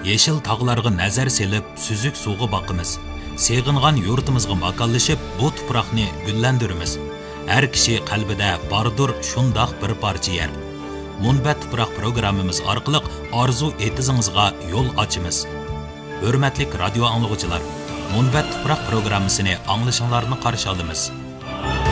Yeşil tağlarga nazar selip, süzük suğu bakımız. Seğingan yurtimizga makanlashib, bu tuproqni gullandiramiz. Har kishi qalbida bordir shundoq bir parcha yer. Munbat tuproq programmamiz orqali orzu etizingizga yo'l ochamiz. Hurmatli radio anglag'uchilar, Munbat tuproq programmasini anglashinglarni qarshi olamiz.